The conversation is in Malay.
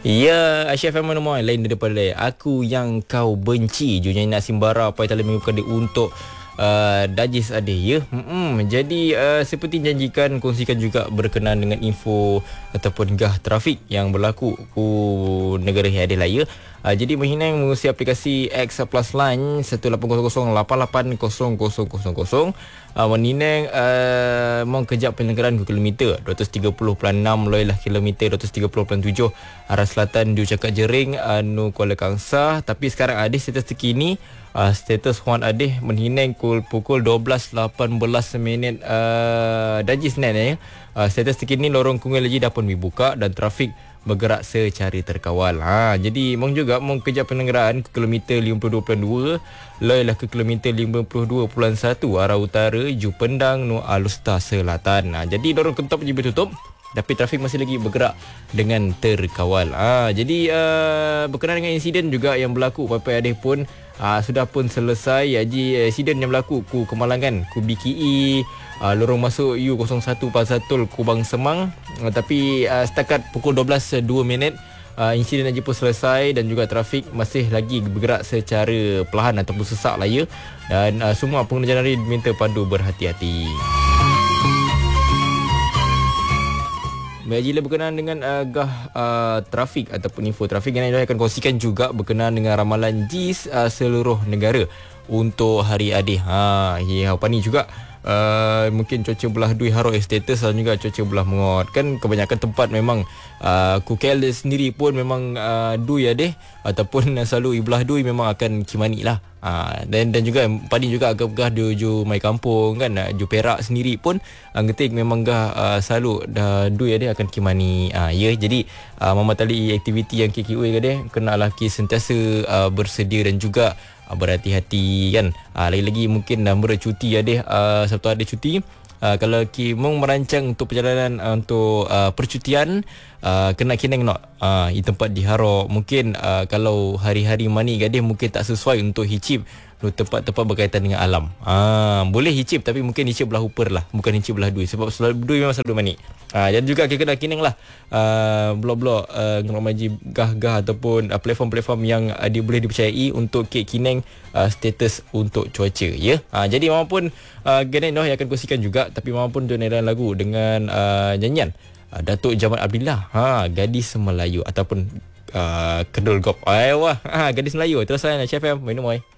Ya, Aisyah Faman Moy lain daripada aku yang kau benci. Jujurnya nak simbara apa yang telah mengikuti untuk Dajis ada ya. Jadi seperti janjikan, kongsikan juga berkenaan dengan info ataupun gah trafik yang berlaku ku negara Adil ya. Jadi Mahinang mengusi aplikasi X Plus Line 1800880000 Mahinang mau kejap penyelenggaraan ke kilometer 230.6 loilah kilometer 230.7 arah selatan di Cakap Jering anu Kuala Kangsar. Tapi sekarang ada status terkini, status Huan Adeh Menhinang pukul 12.18 minit Dajis ya. Status terkini lorong Kungel Haji dah pun dibuka dan trafik bergerak secara terkawal. Jadi mong juga mong kejap penyelenggaraan ke kilometer 52.2 loilah ke kilometer 52.1 arah utara Ju Pendang nu Alusta Selatan. Jadi lorong Kentop je bertutup tapi trafik masih lagi bergerak dengan terkawal. Jadi berkenaan dengan insiden juga yang berlaku Papai Adeh pun sudah pun selesai. Jadi insiden yang berlaku ku Kemalangan, ku BKE, lorong masuk U01 Pasatul Kubang Semang. Tapi setakat pukul 12.02 minit insiden haji pun selesai dan juga trafik masih lagi bergerak secara perlahan ataupun sesak lah ya. Dan semua pengguna jalan raya diminta pandu berhati-hati. Bila berkenaan dengan trafik ataupun info trafik yang saya akan kongsikan juga berkenaan dengan ramalan JIS seluruh negara untuk hari Adih. Apa ni juga mungkin cuaca belah dui harok status dan juga cuaca belah mengot. Kan kebanyakan tempat memang KL sendiri pun memang dui Adih ataupun selalu ibelah dui memang akan kimani lah. Dan juga padi juga agak-agak ju mai kampung kan, ju Perak sendiri pun ngetik memang selalu dah dui ada akan kimani. Ya, jadi mematali aktiviti yang KKUA gade kenalah sentiasa bersedia dan juga berhati-hati kan. Lagi-lagi mungkin dah bercuti ada Sabtu ada cuti. Kalau Kimong merancang untuk perjalanan untuk percutian, kena kineng nak di tempat diharok. Mungkin kalau hari-hari mani gadih mungkin tak sesuai untuk hicip tempat-tempat berkaitan dengan alam. Boleh hicip tapi mungkin hicip belah upper lah, bukan hicip belah dui, sebab dui memang selalu mani. Dan juga kena kineng lah blog-blog ngamaji gah-gah ataupun platform-platform yang boleh dipercayai untuk kineng status untuk cuaca ya. Jadi maupun Genai Noh yang akan kongsikan juga, tapi maupun doneran lagu dengan nyanyian Datuk Jamal Abdillah, Gadis Melayu ataupun Kedul Gop. Gadis Melayu. Terus saya Chef M minum oi.